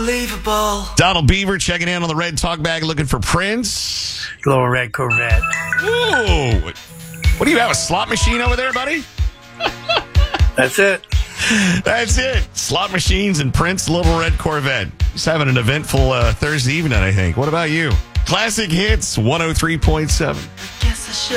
unbelievable. Donald Beaver checking in on the red talk bag looking for Prince. Little red Corvette. Ooh. What do you have, a slot machine over there, buddy? That's it. That's it. Slot machines and Prince Little Red Corvette. He's having an eventful Thursday evening, I think. What about you? Classic Hits 103.7. Guess I should